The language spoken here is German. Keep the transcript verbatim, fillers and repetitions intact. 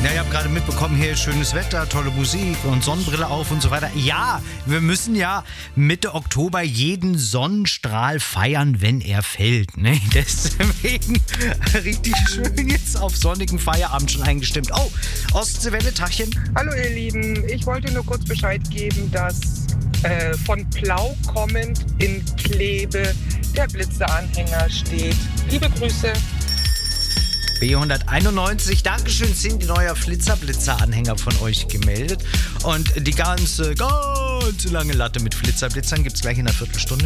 Ja, ich habe gerade mitbekommen, hier schönes Wetter, tolle Musik und Sonnenbrille auf und so weiter. Ja, wir müssen ja Mitte Oktober jeden Sonnenstrahl feiern, wenn er fällt. Ne? Deswegen richtig schön jetzt auf sonnigen Feierabend schon eingestimmt. Oh, Ostseewelle, Tachchen. Hallo ihr Lieben, ich wollte nur kurz Bescheid geben, dass äh, von Plau kommend in Kleve der Blitzeranhänger steht. Liebe Grüße. B hunderteinundneunzig, Dankeschön, sind die neuer Flitzer-Blitzer-Anhänger von euch gemeldet. Und die ganze, ganze lange Latte mit Flitzer-Blitzern gibt es gleich in einer Viertelstunde.